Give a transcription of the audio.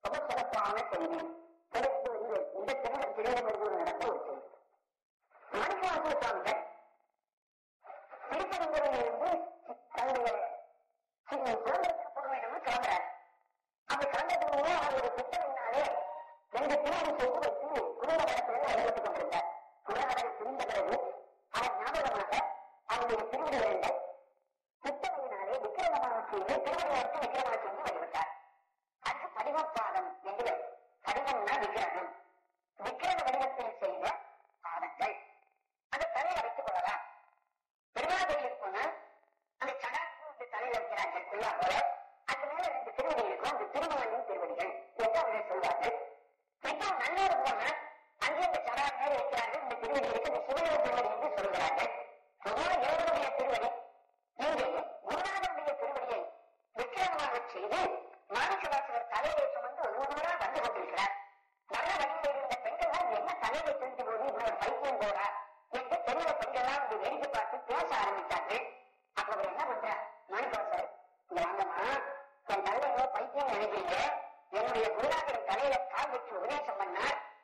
ரொம்ப சிறப்பான செய்தி. இந்த திருநெல்வேலி நடந்த ஒரு செய்தி. மாணிக்கவாசக சுவாமிகள் திருப்பரங்குன்றிலிருந்து தன்னுடைய சுதந்திரத்துக்கு போக வேண்டும் கிளம்புறார். அப்படி கிளம்புறதுக்கு அவர் ஒரு புத்தகத்தினாலே 2 திருமணி செய்து வைத்து குருவகடத்திலிருந்து வழிபட்டுக் கொண்டிருந்தார். குருவகடம் புரிந்த பிறகு அவர் ஞாபகமாக அவருடைய திருவிழிகள் புத்தகையினாலே விக்கிரகமாக செய்து திருவள்ளுவருக்கு விக்கிரகமாக செய்து வழிபட்டார். அதுக்கு படிமப்பாதம் என்று, படிமம்னா விக்கிரகம், விக்கிரக வடிவத்தில் செய்த பாதங்கள் அந்த தலையை வைத்துக் கொள்ளலாம். பெருமாள் கோயிலுக்கு போனால் அந்த சடாக்கு தலையில வைக்கிறார்கள் குள்ளா போல, அது மேல 2 திருவடி இருக்கும், அந்த திருமகளின் திருவடிகள் என்று அவர்கள் சொல்வார்கள். இப்போ நல்லூர் போனால் அங்கே இந்த சடா மேல வைக்கிறார்கள், இந்த திருவடி இருக்கு, இந்த சிவனுடைய திருவடி என்று சொல்கிறார்கள். பொதுவாக இறைவனுடைய திருவடி. இங்கே குருநாதனுடைய திருவடியை விக்கிரகமாக செய்து மாணிக்கவாசகர் தலையை சுமந்து ஒரு தூரம் வந்து கொண்டிருக்கிறார். நல்ல வழியில் இருந்த பெண்கள் என்ன தலையை தெரிந்து போது இவ்வளவு பைத்தியம் போறா என்று பெரிய பெண்கள்லாம் வந்து வேடிக்கை பார்த்து பேச ஆரம்பித்தார்கள். அப்ப அவர் என்ன பண்றார், மாணிக்கவாசகர் இங்க வாங்கம்மா, என் தலையில பைத்தியம் நினைக்கிறீங்க, என்னுடைய குருநாதரின் தலையில கால் வச்சு உபதேசம் பண்ணார்,